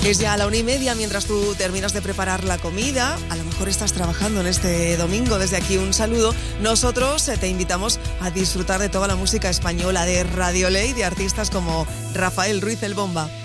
Es ya a la 1:30 mientras tú terminas de preparar la comida. A lo mejor estás trabajando en este domingo. Desde aquí un saludo. Nosotros te invitamos a disfrutar de toda la música española de Radio Ley, de artistas como Rafael Ruiz el Bomba.